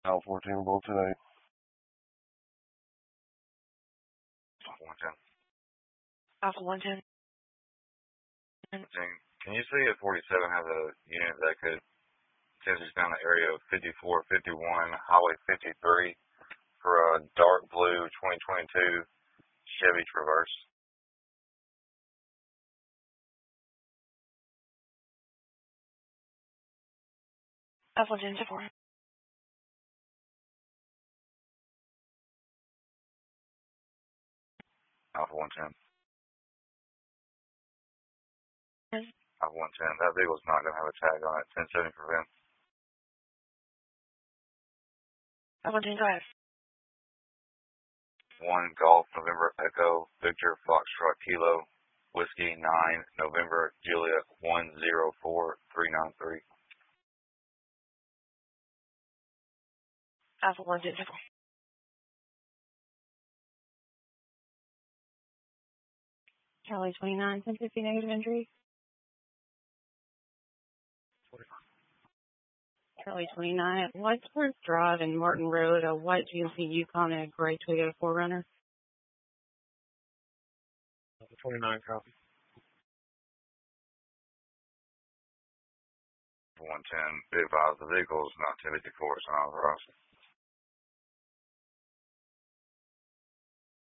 Alpha 14 Bolton 8. Alpha 110. Alpha 110. Can you see if 47 has a unit that could potentially down the area of 54, 51, Highway 53 for a dark blue 2022 Chevy Traverse? Alpha 110 4. Alpha 110. Yes. Alpha 110. That vehicle's not going to have a tag on it. 1070 for VIN. Alpha 110 go ahead. 1 Golf November Echo Victor Foxtrot Kilo Whiskey 9 November Juliet 104393. Alpha 110 4. Charlie 29, 1050 negative entry. Charlie 29 at Whitesworth Drive and Martin Road, a white GMC Yukon and a gray Toyota 4Runner. 29 copy. 110. Be advised, the vehicle is not 1054, it's unauthorized.